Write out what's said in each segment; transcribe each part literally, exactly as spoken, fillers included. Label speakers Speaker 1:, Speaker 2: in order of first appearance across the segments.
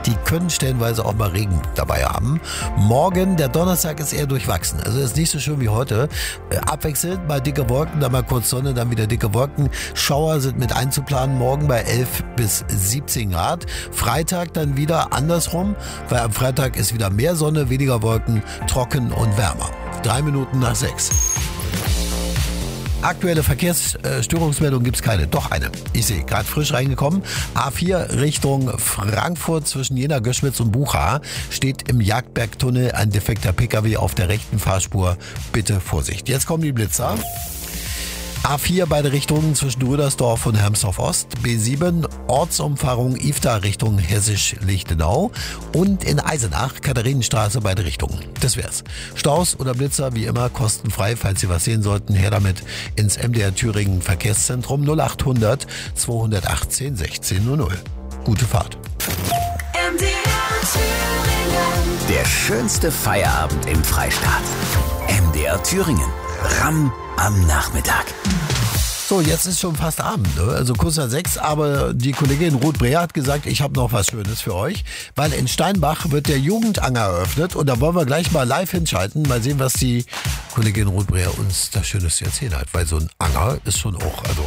Speaker 1: Die können stellenweise auch mal Regen dabei haben. Morgen, der Donnerstag, ist eher durchwachsen. Also ist nicht so schön wie heute. Äh, abwechselnd, mal dicke Wolken, dann mal kurz Sonne, dann wieder dicke Wolken. Schauer sind mit einzuplanen, morgen bei elf bis siebzehn Grad. Freitag dann wieder andersrum, weil am Freitag ist wieder mehr Sonne, weniger Wolken, trocken und wärmer. Drei Minuten nach sechs. Aktuelle Verkehrsstörungsmeldung gibt es keine. Doch eine. Ich sehe, gerade frisch reingekommen. A vier Richtung Frankfurt zwischen Jena, Göschwitz und Bucha steht im Jagdbergtunnel ein defekter Pkw auf der rechten Fahrspur. Bitte Vorsicht. Jetzt kommen die Blitzer. A vier beide Richtungen zwischen Rüdersdorf und Hermsdorf Ost, B sieben Ortsumfahrung Ifda Richtung Hessisch-Lichtenau und in Eisenach Katharinenstraße beide Richtungen. Das wär's. Staus oder Blitzer wie immer kostenfrei, falls Sie was sehen sollten, her damit ins M D R Thüringen Verkehrszentrum null achthundert zweihundertachtzehn sechzehn null null. Gute Fahrt.
Speaker 2: M D R Thüringen.
Speaker 3: Der schönste Feierabend im Freistaat. M D R Thüringen. Ramm am Nachmittag.
Speaker 1: So, jetzt ist schon fast Abend, ne? Also kurz nach sechs, aber die Kollegin Ruth Breher hat gesagt, ich habe noch was Schönes für euch, weil in Steinbach wird der Jugendanger eröffnet und da wollen wir gleich mal live hinschalten, mal sehen, was die Kollegin Ruth Breher uns da Schönes zu erzählen hat, weil so ein Anger ist schon auch, also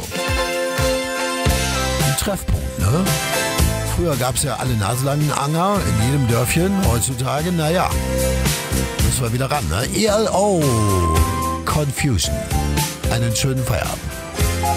Speaker 1: ein Treffpunkt, ne? Früher gab es ja alle naselangen Anger in jedem Dörfchen, heutzutage, naja, müssen wir wieder ran, ne? E L O Confusion. Einen schönen Feierabend.